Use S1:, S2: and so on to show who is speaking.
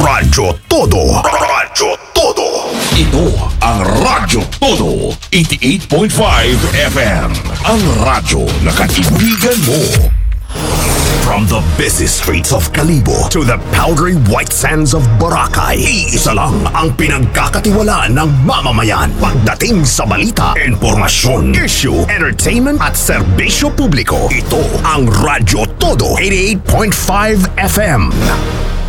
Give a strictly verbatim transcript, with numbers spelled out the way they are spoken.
S1: Radyo Todo. Radyo Todo.
S2: Ito ang Radyo Todo, eighty-eight point five F M. Ang radyo na kaibigan mo.
S1: From the busy streets of Kalibo to the powdery white sands of Boracay, iisa lang ang pinagkakatiwalaan ng mamamayan pagdating sa balita, informasyon, issue, entertainment at serbisyo publiko. Ito ang Radyo Todo, eighty-eight point five F M.